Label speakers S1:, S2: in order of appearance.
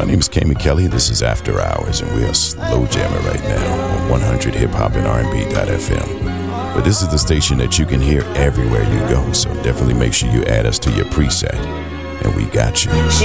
S1: My name is Kami Kelly. This is After Hours, and we are slow jamming right now on 100 Hip Hop and R&B.FM. But this is the station that you can hear everywhere you go, so definitely make sure you add us to your preset, and we got you.